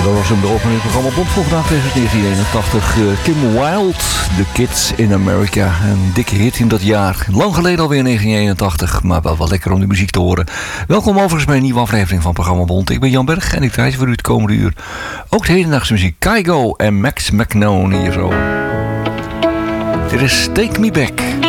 Dat was hem de opening programma Bond vandaag tegen 1981. Kim Wilde, The Kids in America. Een dikke hit in dat jaar. Lang geleden alweer 1981, maar wel lekker om de muziek te horen. Welkom overigens bij een nieuwe aflevering van programma Bond. Ik ben Jan Berg en ik draai voor u het komende uur ook de hedendaagse muziek. Kygo en Max McKnone hier zo. Dit is Take Me Back.